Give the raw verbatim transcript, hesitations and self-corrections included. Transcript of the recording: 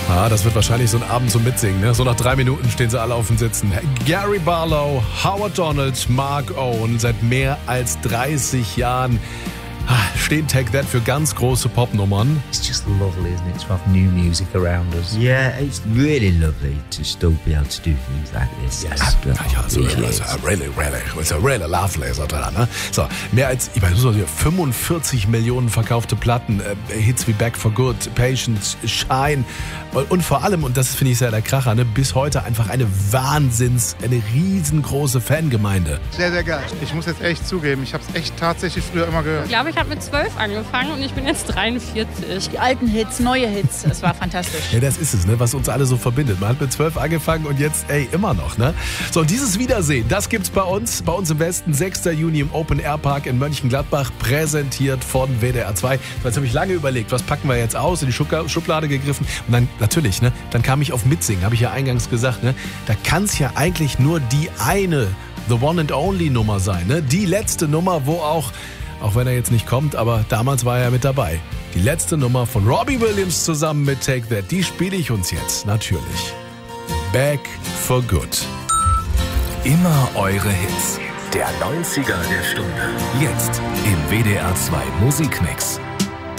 Ah, das wird wahrscheinlich so ein Abend zum Mitsingen, ne? So nach drei Minuten stehen sie alle auf dem Sitzen. Gary Barlow, Howard Donald, Mark Owen, seit mehr als dreißig Jahren stehen Take That für ganz große Popnummern. It's just lovely, isn't it, to have new music around us? Yeah, it's really lovely to still be able to do things like this. Yes. Ja, ja, so really, also, really, really, it's a really lovely, so dran, ne? So, mehr als, ich meine, fünfundvierzig Millionen verkaufte Platten, äh, Hits wie Back for Good, Patience, Shine und vor allem, und das finde ich sehr der Kracher, ne, bis heute einfach eine Wahnsinns, eine riesengroße Fangemeinde. Sehr, sehr geil. Ich muss jetzt echt zugeben, ich habe es echt tatsächlich früher immer gehört. Ich glaube, ich habe mit zwölf angefangen und ich bin jetzt dreiundvierzig. Die alten Hits, neue Hits, es war fantastisch. Ja, das ist es, ne, was uns alle so verbindet. Man hat mit zwölf angefangen und jetzt, ey, immer noch, ne? So, und dieses Wiedersehen, das gibt's bei uns, bei uns im Westen, sechster Juni im Open Air Park in Mönchengladbach, präsentiert von W D R zwei. So, jetzt habe ich lange überlegt, was packen wir jetzt aus, in die Schublade gegriffen und dann, natürlich, ne, dann kam ich auf Mitsingen, habe ich ja eingangs gesagt, ne, da kann's ja eigentlich nur die eine, the one and only Nummer sein, ne, die letzte Nummer, wo auch Auch wenn er jetzt nicht kommt, aber damals war er mit dabei. Die letzte Nummer von Robbie Williams zusammen mit Take That, die spiele ich uns jetzt natürlich. Back for Good. Immer eure Hits. Der neunziger der Stunde. Jetzt im W D R zwei Musikmix.